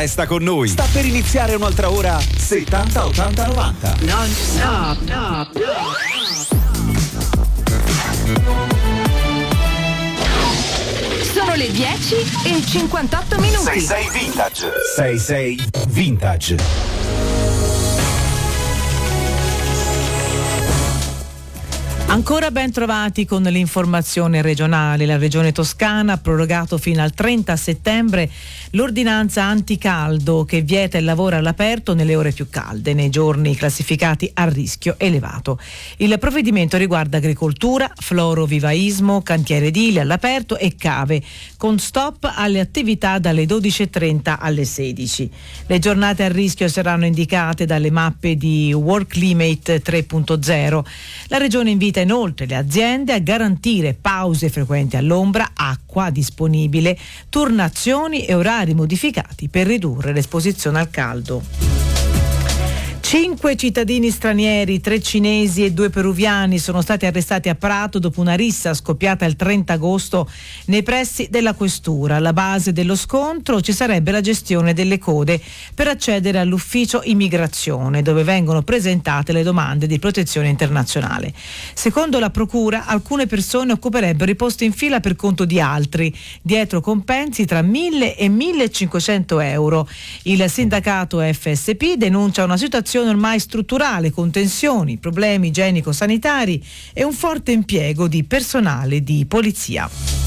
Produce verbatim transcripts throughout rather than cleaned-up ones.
Resta con noi. Sta per iniziare un'altra ora settanta ottanta novanta. Non stop, no, no. Sono le dieci e cinquantotto minuti. sei sei Vintage. sei sei Vintage. Ancora ben trovati con l'informazione regionale. La Regione Toscana ha prorogato fino al trenta settembre l'ordinanza anticaldo che vieta il lavoro all'aperto nelle ore più calde, nei giorni classificati a rischio elevato. Il provvedimento riguarda agricoltura, florovivaismo, cantiere edile all'aperto e cave, con stop alle attività dalle dodici e trenta alle sedici. Le giornate a rischio saranno indicate dalle mappe di WorkLimate tre punto zero. La Regione invita inoltre le aziende a garantire pause frequenti all'ombra, acqua disponibile, turnazioni e orari modificati per ridurre l'esposizione al caldo. Cinque cittadini stranieri, tre cinesi e due peruviani sono stati arrestati a Prato dopo una rissa scoppiata il trenta agosto nei pressi della questura. Alla base dello scontro ci sarebbe la gestione delle code per accedere all'ufficio immigrazione, dove vengono presentate le domande di protezione internazionale. Secondo la procura, alcune persone occuperebbero i posti in fila per conto di altri, dietro compensi tra mille e millecinquecento euro. Il sindacato F S P denuncia una situazione ormai strutturale, con tensioni, problemi igienico-sanitari e un forte impiego di personale di polizia.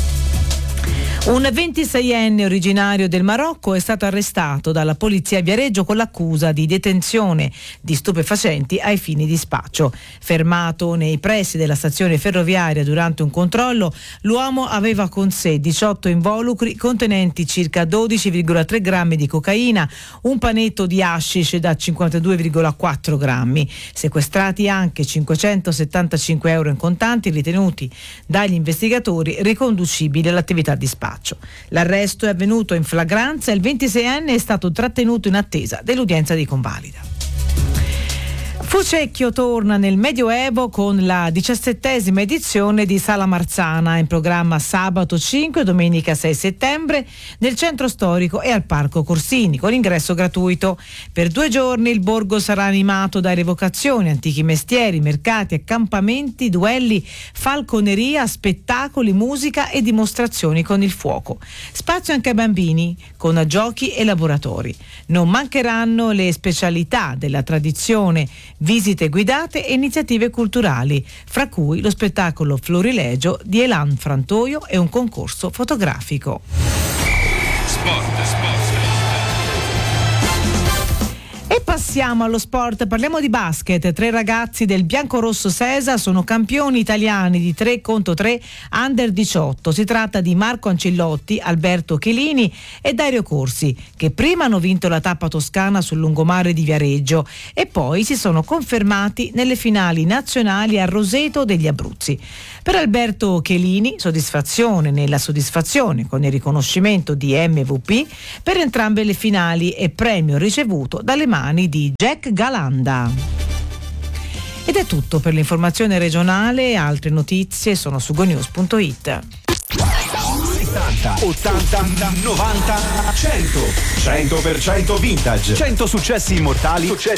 Un ventiseienne originario del Marocco è stato arrestato dalla polizia a Viareggio con l'accusa di detenzione di stupefacenti ai fini di spaccio. Fermato nei pressi della stazione ferroviaria durante un controllo, l'uomo aveva con sé diciotto involucri contenenti circa dodici virgola tre grammi di cocaina, un panetto di hashish da cinquantadue virgola quattro grammi. Sequestrati anche cinquecentosettantacinque euro in contanti ritenuti dagli investigatori riconducibili all'attività di spaccio. L'arresto è avvenuto in flagranza e il ventiseienne è stato trattenuto in attesa dell'udienza di convalida. Fucecchio torna nel Medioevo con la diciassettesima edizione di Sala Marzana, in programma sabato cinque e domenica sei settembre nel centro storico e al Parco Corsini, con ingresso gratuito. Per due giorni il borgo sarà animato da rievocazioni, antichi mestieri, mercati, accampamenti, duelli, falconeria, spettacoli, musica e dimostrazioni con il fuoco. Spazio anche ai bambini con giochi e laboratori. Non mancheranno le specialità della tradizione, visite guidate e iniziative culturali, fra cui lo spettacolo Florilegio di Elan Frantoio e un concorso fotografico. Sport, sport. E passiamo allo sport, parliamo di basket. Tre ragazzi del biancorosso Sesa sono campioni italiani di tre contro tre under diciotto. Si tratta di Marco Ancillotti, Alberto Chelini e Dario Corsi, che prima hanno vinto la tappa toscana sul lungomare di Viareggio e poi si sono confermati nelle finali nazionali a Roseto degli Abruzzi. Per Alberto Chelini, soddisfazione nella soddisfazione con il riconoscimento di M V P per entrambe le finali e premio ricevuto dalle mani di Jack Galanda. Ed è tutto per l'informazione regionale. Altre notizie sono su gonews punto it. settanta, ottanta, novanta, cento. cento per cento Vintage. cento successi immortali. Successi